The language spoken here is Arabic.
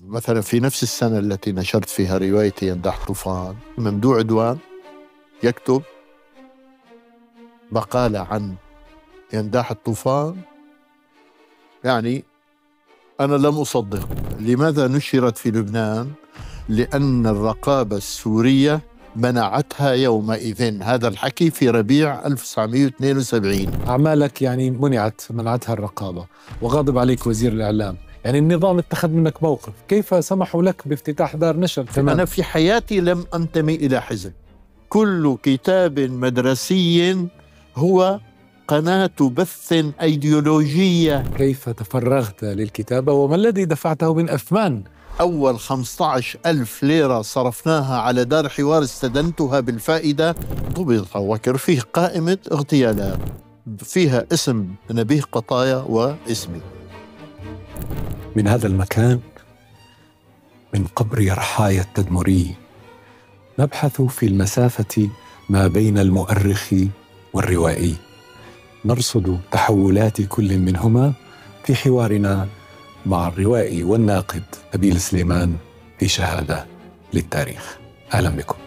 مثلا في نفس السنة التي نشرت فيها روايتي ينداح طوفان، ممدوح عدوان يكتب مقالة عن ينداح الطوفان. يعني أنا لم أصدق. لماذا نشرت في لبنان؟ لأن الرقابة السورية منعتها يومئذ. هذا الحكي في ربيع 1972. أعمالك يعني منعتها الرقابة، وغاضب عليك وزير الإعلام. يعني النظام اتخذ منك موقف، كيف سمحوا لك بافتتاح دار نشر؟ أنا في حياتي لم أنتمي إلى حزب. كل كتاب مدرسي هو قناة بث أيديولوجية. كيف تفرغت للكتابة وما الذي دفعته من أثمان؟ أول 15,000 ليرة صرفناها على دار حوار استدنتها بالفائدة. ضبط وكر فيه قائمة اغتيالات فيها اسم نبيه قطايا واسمي. من هذا المكان، من قبر يرحايا التدمري، نبحث في المسافة ما بين المؤرخ والروائي، نرصد تحولات كل منهما في حوارنا مع الروائي والناقد نبيل سليمان في شهادة للتاريخ. أهلا بكم.